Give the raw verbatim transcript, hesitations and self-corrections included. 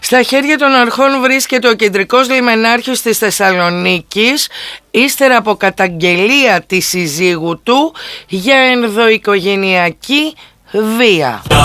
Στα χέρια των αρχών βρίσκεται ο κεντρικός λιμενάρχης της Θεσσαλονίκης, ύστερα από καταγγελία της συζύγου του για ενδοοικογενειακή βία.